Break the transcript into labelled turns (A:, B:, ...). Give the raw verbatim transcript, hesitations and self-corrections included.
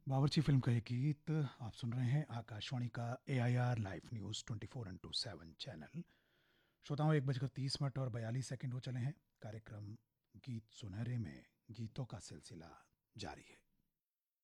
A: बावर्ची फिल्म का ये गीत आप सुन रहे हैं आकाशवाणी का ए I R live news twenty four into seven channel. श्रोताओं, एक बजकर तीस मिनट और बयालीस सेकंड हो चले हैं। कार्यक्रम गीत सुनहरे में गीतों का सिलसिला जारी है।